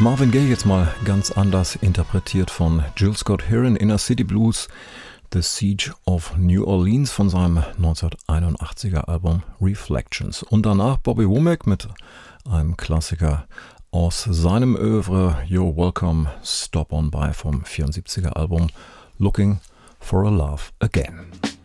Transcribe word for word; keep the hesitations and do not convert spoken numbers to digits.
Marvin Gaye jetzt mal ganz anders interpretiert von Jill Scott Heron, Inner City Blues, The Siege of New Orleans von seinem neunzehnhunderteinundachtziger Album Reflections. Und danach Bobby Womack mit einem Klassiker aus seinem Oeuvre You're Welcome, Stop On By vom vierundsiebziger Album Looking for a Love Again.